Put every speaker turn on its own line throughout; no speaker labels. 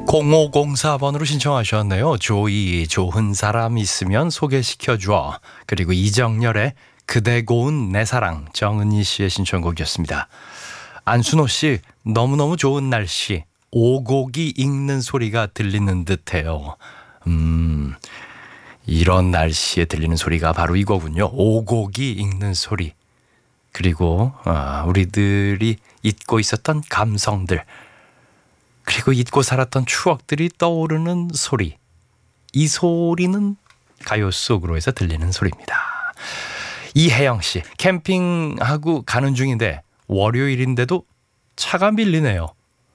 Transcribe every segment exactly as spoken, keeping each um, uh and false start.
공오공사 번으로 신청하셨네요. 조이, 좋은 사람 있으면 소개시켜줘. 그리고 이정열의 그대 고운 내 사랑, 정은희 씨의 신청곡이었습니다. 안순호 씨, 너무너무 좋은 날씨, 오곡이 읽는 소리가 들리는 듯해요. 음, 이런 날씨에 들리는 소리가 바로 이거군요. 오곡이 읽는 소리. 그리고 아, 우리들이 잊고 있었던 감성들, 그리고 잊고 살았던 추억들이 떠오르는 소리. 이 소리는 가요 속으로 해서 들리는 소리입니다. 이혜영 씨, 캠핑하고 가는 중인데 월요일인데도 차가 밀리네요.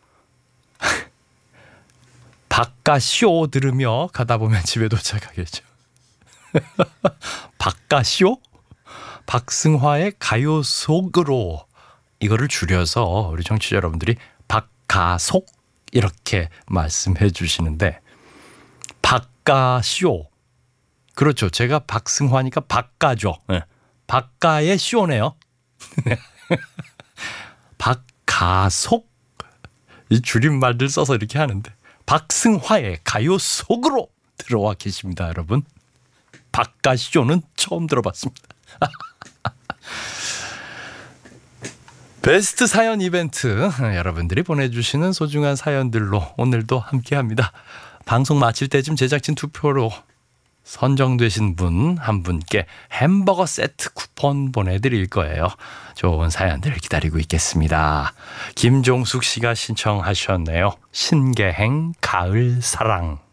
바까쇼 들으며 가다 보면 집에 도착하겠죠. 바까쇼? 박승화의 가요 속으로, 이거를 줄여서 우리 청취자 여러분들이 박가속 이렇게 말씀해 주시는데, 박가쇼, 그렇죠. 제가 박승화니까 박가죠. 네. 박가의 쇼네요. 박가속, 이 줄임말들 써서 이렇게 하는데 박승화의 가요 속으로 들어와 계십니다, 여러분. 박가쇼는 처음 들어봤습니다. 베스트 사연 이벤트, 여러분들이 보내주시는 소중한 사연들로 오늘도 함께합니다. 방송 마칠 때쯤 제작진 투표로 선정되신 분 한 분께 햄버거 세트 쿠폰 보내드릴 거예요. 좋은 사연들 기다리고 있겠습니다. 김종숙 씨가 신청하셨네요. 신계행 가을 사랑.